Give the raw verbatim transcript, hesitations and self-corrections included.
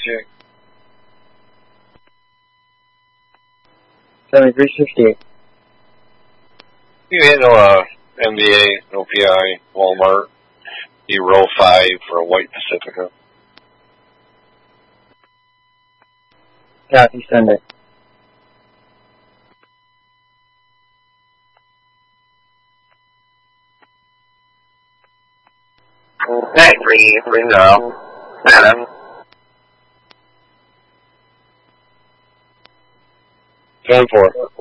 check. seventy-three sixty-eight. You handle a M B A, no P I, Walmart. You roll five for a white Pacifica. Copy, send it. Okay, three, three zero. Adam. Ten four.